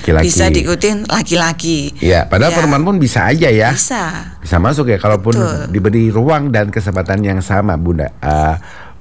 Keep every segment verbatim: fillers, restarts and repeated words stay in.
laki-laki. Bisa diikutin laki-laki. Ya, padahal ya. Perempuan pun bisa aja ya. Bisa. Bisa masuk ya, kalaupun Betul. diberi ruang dan kesempatan yang sama, Bunda, uh,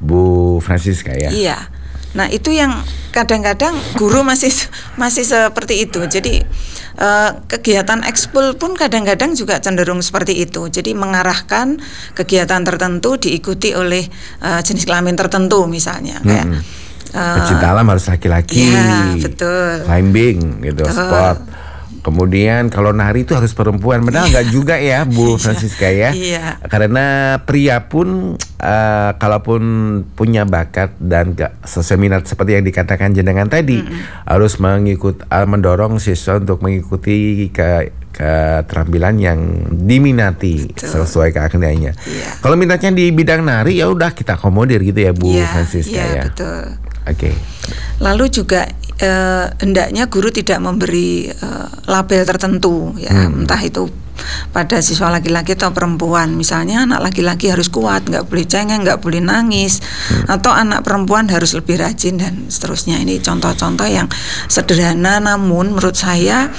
Bu Francisca ya. Iya. Nah itu yang kadang-kadang guru masih masih seperti itu. Jadi uh, kegiatan ekskul pun kadang-kadang juga cenderung seperti itu. Jadi mengarahkan kegiatan tertentu diikuti oleh uh, jenis kelamin tertentu misalnya. Hmm. Kayak uh, pecinta alam harus laki-laki. Ya, betul. Climbing gitu, betul. Sport. Kemudian kalau nari itu harus perempuan, padahal nggak juga ya Bu Francisca ya. Iya. Karena pria pun uh, kalaupun punya bakat dan gak sesuai minat seperti yang dikatakan jenengan tadi, mm-hmm. harus mengikut uh, mendorong siswa untuk mengikuti ke keterampilan yang diminati. Betul. Sesuai keahliannya. Iya. Kalau minatnya di bidang nari ya udah kita akomodir gitu ya Bu iya, Francisca iya, ya. Betul. Oke. Okay. Lalu juga eh, hendaknya guru tidak memberi eh, label tertentu ya, hmm. entah itu pada siswa laki-laki atau perempuan. Misalnya anak laki-laki harus kuat, nggak boleh cengeng, nggak boleh nangis, hmm. atau anak perempuan harus lebih rajin dan seterusnya. Ini contoh-contoh yang sederhana, namun menurut saya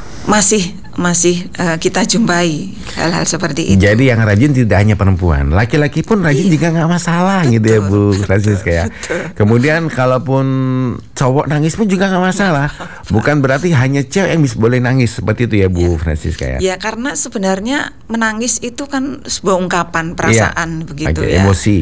masih masih uh, kita jumpai hal-hal seperti itu. Jadi yang rajin tidak hanya perempuan, laki-laki pun rajin iya. juga nggak masalah. Betul, gitu ya Bu Francisca ya. Kemudian kalaupun cowok nangis pun juga nggak masalah. Bukan berarti hanya cewek yang bisa boleh nangis seperti itu ya Bu ya. Francisca ya. Ya karena sebenarnya menangis itu kan sebuah ungkapan perasaan ya. begitu okay, ya. Emosi.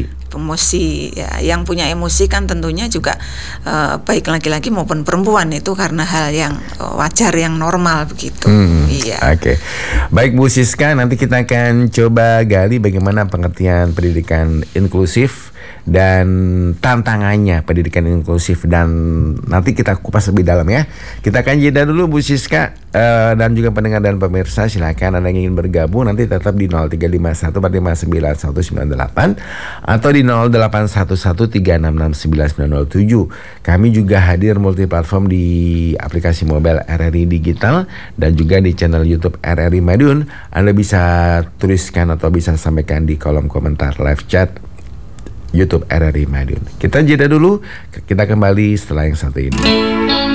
Emosi ya, yang punya emosi kan tentunya juga uh, baik laki-laki maupun perempuan, itu karena hal yang uh, wajar, yang normal begitu. Hmm, iya. Oke, okay. Baik Bu Siska, nanti kita akan coba gali bagaimana pengertian pendidikan inklusif dan tantangannya pendidikan inklusif, dan nanti kita kupas lebih dalam ya. Kita akan jeda dulu Bu Siska, uh, dan juga pendengar dan pemirsa silakan Anda yang ingin bergabung nanti tetap di nol tiga lima satu empat lima sembilan satu sembilan delapan atau di nol delapan satu satu tiga enam enam sembilan sembilan nol tujuh. Kami juga hadir multiplatform di aplikasi mobile R R I Digital dan juga di channel YouTube R R I Madiun. Anda bisa tuliskan atau bisa sampaikan di kolom komentar live chat YouTube R R I Madiun. Kita jeda dulu, kita kembali setelah yang satu ini.